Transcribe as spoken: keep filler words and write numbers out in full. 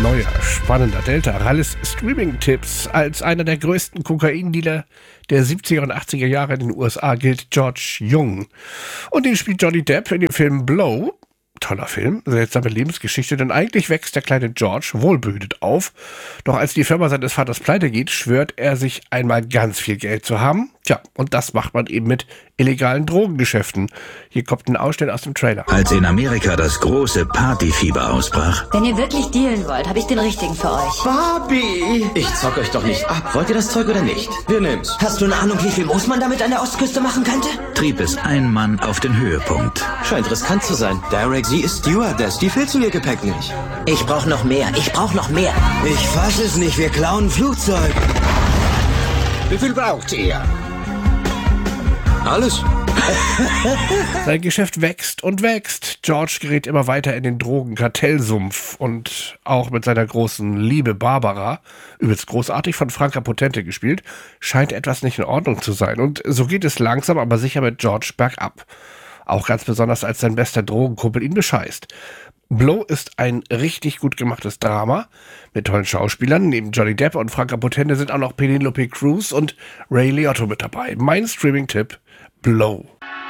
neuer, spannender Delta-Rallis Streaming-Tipps. Als einer der größten Kokaindealer der siebziger und achtziger Jahre in den U S A gilt George Jung. Und den spielt Johnny Depp in dem Film Blow. Toller Film, seltsame Lebensgeschichte, denn eigentlich wächst der kleine George wohlbehütet auf. Doch als die Firma seines Vaters pleite geht, schwört er sich einmal ganz viel Geld zu haben. Tja, und das macht man eben mit illegalen Drogengeschäften. Hier kommt ein Ausschnitt aus dem Trailer. Als in Amerika das große Partyfieber ausbrach. Wenn ihr wirklich dealen wollt, habe ich den richtigen für euch. Barbie! Ich zock euch doch nicht ab. Wollt ihr das Zeug oder nicht? Wir nehmen's. Hast du eine Ahnung, wie viel Moos man damit an der Ostküste machen könnte? Trieb es ein Mann auf den Höhepunkt. Scheint riskant zu sein. Derek, sie ist Stewardess. Die fehlt zu ihr Gepäck nicht. Ich brauch noch mehr. Ich brauch noch mehr. Ich fass es nicht. Wir klauen ein Flugzeug. Wie viel braucht ihr? Alles. Sein Geschäft wächst und wächst. George gerät immer weiter in den Drogenkartellsumpf und auch mit seiner großen Liebe Barbara, übelst großartig von Franka Potente gespielt, scheint etwas nicht in Ordnung zu sein. Und so geht es langsam, aber sicher mit George bergab. Auch ganz besonders, als sein bester Drogenkumpel ihn bescheißt. Blow ist ein richtig gut gemachtes Drama mit tollen Schauspielern. Neben Johnny Depp und Franka Potente sind auch noch Penelope Cruz und Ray Liotta mit dabei. Mein Streaming-Tipp: Blow.